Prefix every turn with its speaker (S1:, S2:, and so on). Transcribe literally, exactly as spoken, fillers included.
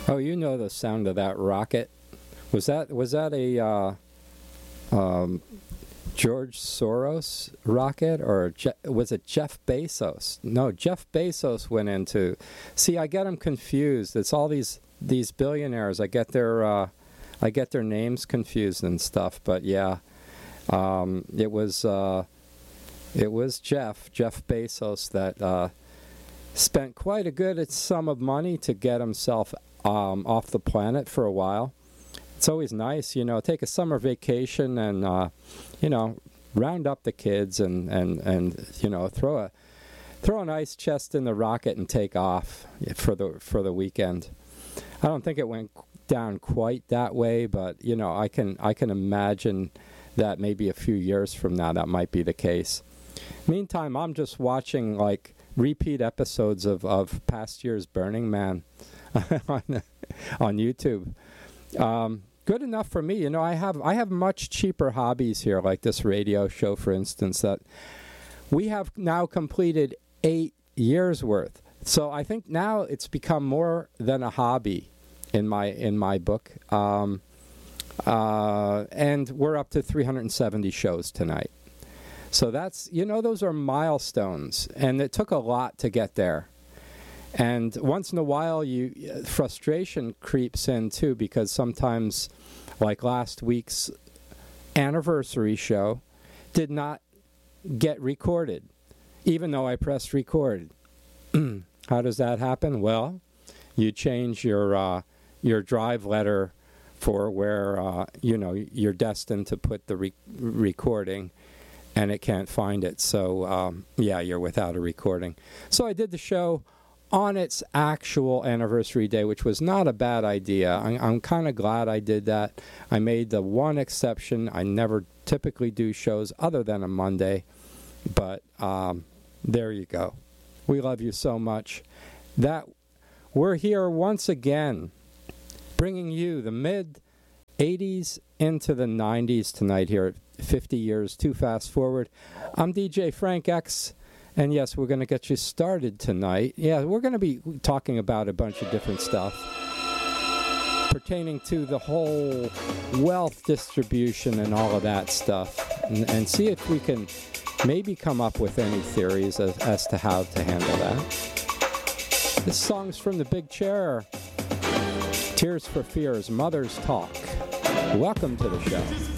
S1: Oh, you know the sound of that rocket. Was that was that a uh, um, George Soros rocket, or Je- was it Jeff Bezos? No, Jeff Bezos went into. See, I get them confused. It's all these these billionaires. I get their uh, I get their names confused and stuff. But yeah, um, it was uh, it was Jeff Jeff Bezos that uh, spent quite a good sum of money to get himself um, off the planet for a while. It's always nice, you know, take a summer vacation and, uh, you know, round up the kids and, and, and you know, throw a throw an ice chest in the rocket and take off for the for the weekend. I don't think it went down quite that way, but you know, I can I can imagine that maybe a few years from now that might be the case. Meantime, I'm just watching like repeat episodes of, of past year's Burning Man on on YouTube. Um, Good enough for me. You know, I have I have much cheaper hobbies here, like this radio show, for instance, that we have now completed eight years worth. So I think now it's become more than a hobby in my in my book. Um, uh, and we're up to three hundred seventy shows tonight. So that's, you know, those are milestones, and it took a lot to get there. And once in a while, you frustration creeps in, too, because sometimes, like last week's anniversary show, did not get recorded, even though I pressed record. How does that happen? Well, you change your uh, your drive letter for where, uh, you know, you're destined to put the re- recording, and it can't find it. So, um, yeah, you're without a recording. So I did the show on its actual anniversary day, which was not a bad idea. I'm, I'm kind of glad I did that. I made the one exception. I never typically do shows other than a Monday, but um, there you go. We love you so much. That we're here once again, bringing you the mid eighties into the nineties tonight here at fifty years Too Fast Forward. I'm D J Frank X. And yes, we're going to get you started tonight. Yeah, we're going to be talking about a bunch of different stuff pertaining to the whole wealth distribution and all of that stuff. And, and see if we can maybe come up with any theories as, as to how to handle that. This song's from The Big Chair. Tears for Fears, Mother's Talk. Welcome to the show.